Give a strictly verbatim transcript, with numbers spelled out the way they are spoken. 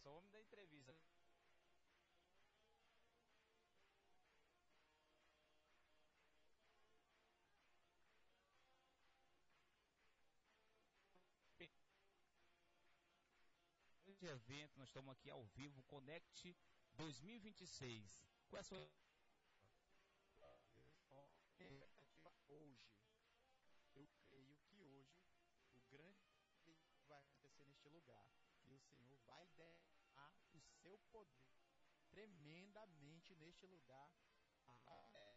só vou me dar entrevista. De evento, nós estamos aqui ao vivo, Connect dois mil e vinte e seis. Qual é a sua... Hoje, eu creio que hoje o grande vai acontecer neste lugar, que o Senhor vai dar o seu poder tremendamente neste lugar. Ah, é.